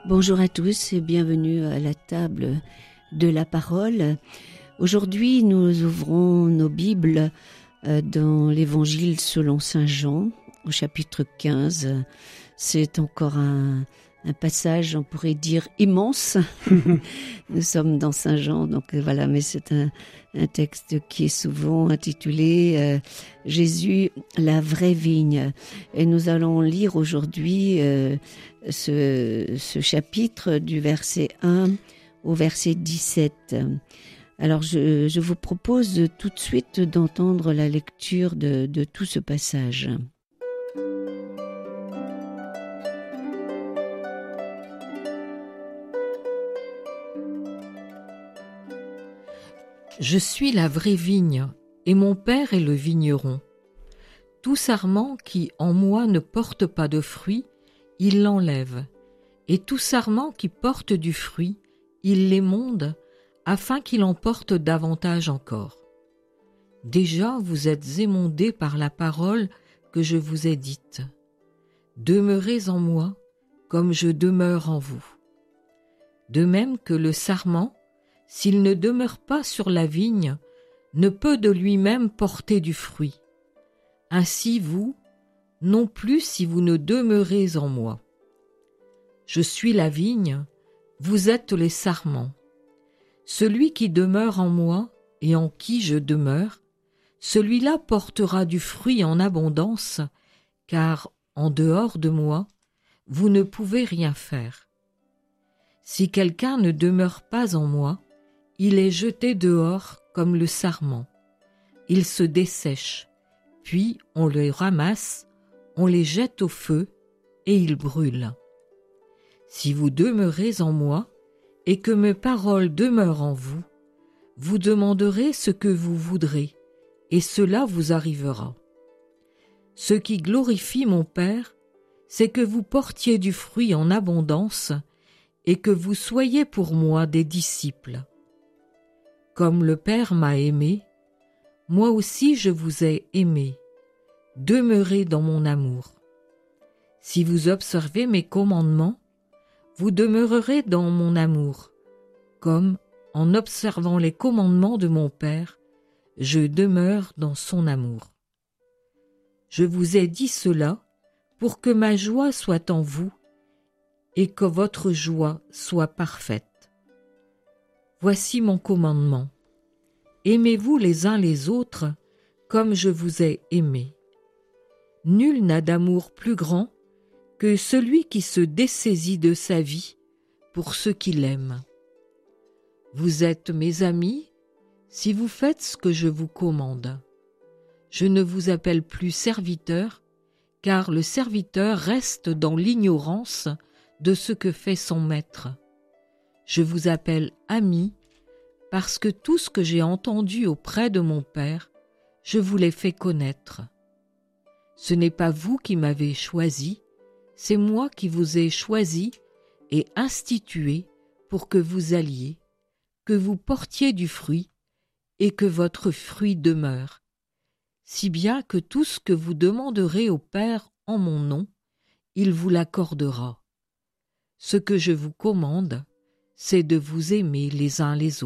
Bonjour à tous et bienvenue à la table de la parole. Aujourd'hui, nous ouvrons nos Bibles dans l'Évangile selon Saint Jean, au chapitre 15. C'est encore un passage, on pourrait dire, immense. Nous sommes dans Saint Jean, donc voilà, mais c'est un texte qui est souvent intitulé Jésus, la vraie vigne. Et nous allons lire aujourd'hui ce chapitre du verset 1 au verset 17. Alors je vous propose tout de suite d'entendre la lecture de tout ce passage. Je suis la vraie vigne, et mon Père est le vigneron. Tout sarment qui en moi ne porte pas de fruit, il l'enlève, et tout sarment qui porte du fruit, il l'émonde, afin qu'il en porte davantage encore. Déjà vous êtes émondés par la parole que je vous ai dite. Demeurez en moi, comme je demeure en vous. De même que le sarment, s'il ne demeure pas sur la vigne, ne peut de lui-même porter du fruit. Ainsi vous, non plus si vous ne demeurez en moi. Je suis la vigne, vous êtes les sarments. Celui qui demeure en moi et en qui je demeure, celui-là portera du fruit en abondance, car en dehors de moi, vous ne pouvez rien faire. Si quelqu'un ne demeure pas en moi, il est jeté dehors comme le sarment. Il se dessèche, puis on les ramasse, on les jette au feu, et ils brûlent. Si vous demeurez en moi, et que mes paroles demeurent en vous, vous demanderez ce que vous voudrez, et cela vous arrivera. Ce qui glorifie mon Père, c'est que vous portiez du fruit en abondance, et que vous soyez pour moi des disciples. Comme le Père m'a aimé, moi aussi je vous ai aimé. Demeurez dans mon amour. Si vous observez mes commandements, vous demeurerez dans mon amour, comme, en observant les commandements de mon Père, je demeure dans son amour. Je vous ai dit cela pour que ma joie soit en vous et que votre joie soit parfaite. Voici mon commandement. Aimez-vous les uns les autres comme je vous ai aimé. Nul n'a d'amour plus grand que celui qui se dessaisit de sa vie pour ceux qui l'aiment. Vous êtes mes amis si vous faites ce que je vous commande. Je ne vous appelle plus serviteur, car le serviteur reste dans l'ignorance de ce que fait son maître. Je vous appelle ami, parce que tout ce que j'ai entendu auprès de mon Père, je vous l'ai fait connaître. Ce n'est pas vous qui m'avez choisi, c'est moi qui vous ai choisi et institué pour que vous alliez, que vous portiez du fruit et que votre fruit demeure, si bien que tout ce que vous demanderez au Père en mon nom, il vous l'accordera. Ce que je vous commande, c'est de vous aimer les uns les autres.